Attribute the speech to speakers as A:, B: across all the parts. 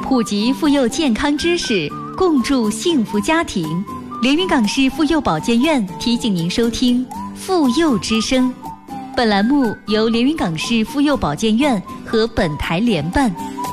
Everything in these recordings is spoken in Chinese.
A: 普及妇幼健康知识，共筑幸福家庭。连云港市妇幼保健院提醒您收听妇幼之声。本栏目由连云港市妇幼保健院和本台联办。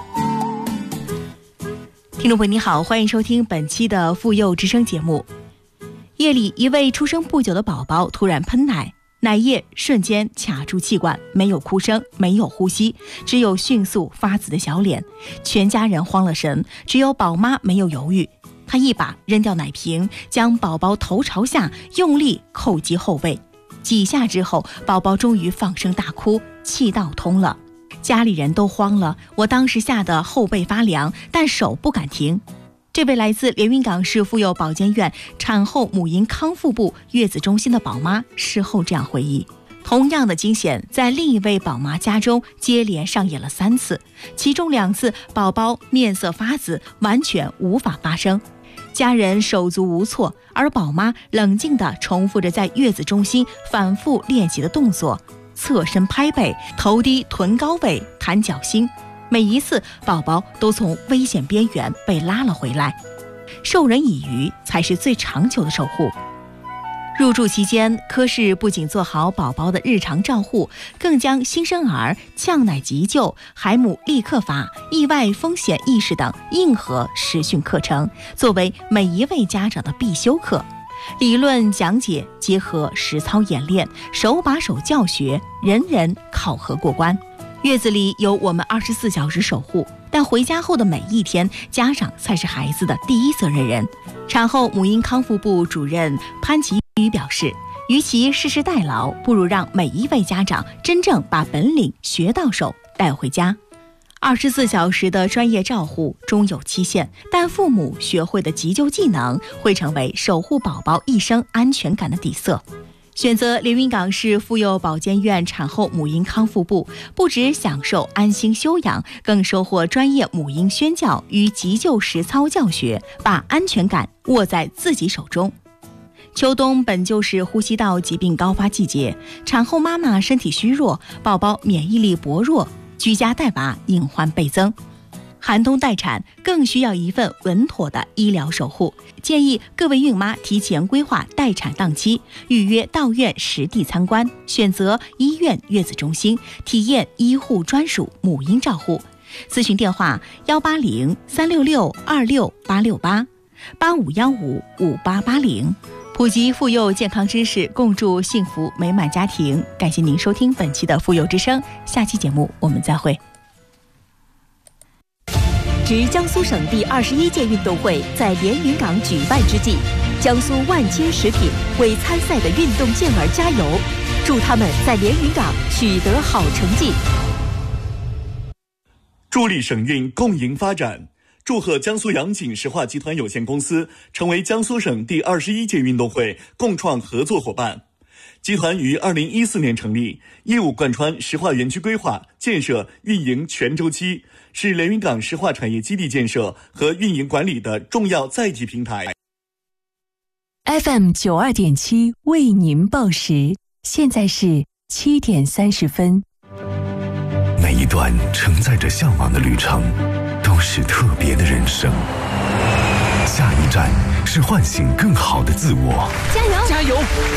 B: 听众朋友你好，欢迎收听本期的妇幼之声节目。夜里，一位出生不久的宝宝突然喷奶，奶液瞬间卡住气管，没有哭声，没有呼吸，只有迅速发紫的小脸。全家人慌了神，只有宝妈没有犹豫，她一把扔掉奶瓶，将宝宝头朝下用力扣击后背。几下之后，宝宝终于放声大哭，气道通了。家里人都慌了，我当时吓得后背发凉，但手不敢停。这位来自连云港市妇幼保健院产后母婴康复部月子中心的宝妈事后这样回忆，同样的惊险在另一位宝妈家中接连上演了3次，其中2次宝宝面色发紫，完全无法发声，家人手足无措，而宝妈冷静地重复着在月子中心反复练习的动作，侧身拍背，头低臀高位，弹脚心，每一次宝宝都从危险边缘被拉了回来。授人以渔才是最长久的守护。入住期间，科室不仅做好宝宝的日常照护，更将新生儿呛奶急救、海母立刻法、意外风险意识等硬核实训课程作为每一位家长的必修课。理论讲解结合实操演练，手把手教学，人人考核过关。月子里有我们24小时守护，但回家后的每一天，家长才是孩子的第一责任人。产后母婴康复部主任潘其宇表示，与其世世代劳，不如让每一位家长真正把本领学到手，带回家。24小时的专业照护终有期限，但父母学会的急救技能会成为守护宝宝一生安全感的底色。选择连云港市妇幼保健院产后母婴康复部，不只享受安心休养，更收获专业母婴宣教与急救实操教学，把安全感握在自己手中。秋冬本就是呼吸道疾病高发季节，产后妈妈身体虚弱，宝宝免疫力薄弱，居家带娃隐患倍增。寒冬待产更需要一份稳妥的医疗守护，建议各位孕妈提前规划待产档期，预约到院实地参观，选择医院月子中心，体验医护专属母婴照护。咨询电话180-366-26868，8515-5880。普及妇幼健康知识，共筑幸福美满家庭。感谢您收听本期的妇幼之声，下期节目我们再会。
C: 值江苏省第21届运动会在连云港举办之际，江苏万千食品为参赛的运动健儿加油，祝他们在连云港取得好成绩。
D: 助力省运共赢发展，祝贺江苏洋锦石化集团有限公司成为江苏省第21届运动会共创合作伙伴。集团于2014年成立，业务贯穿石化园区规划、建设、运营全周期，是连云港石化产业基地建设和运营管理的重要载体平台。
E: FM 92.7为您报时，现在是7点30分。
F: 每一段承载着向往的旅程，都是特别的人生。下一站是唤醒更好的自我。
C: 加油！
G: 加油！